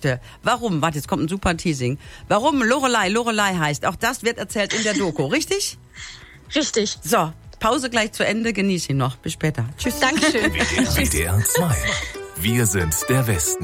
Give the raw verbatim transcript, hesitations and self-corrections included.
möchte, warum, warte, jetzt kommt ein super Teasing, warum Lorelei Lorelei heißt, auch das wird erzählt in der Doku, richtig? Richtig. So, Pause gleich zu Ende, genieß ihn noch. Bis später. Tschüss. Dankeschön. W D R zwei. Wir sind der Westen.